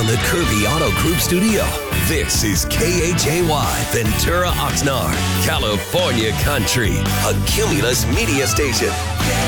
from the Kirby Auto Group studio, this is KHAY Ventura Oxnard, California Country, a Cumulus media station.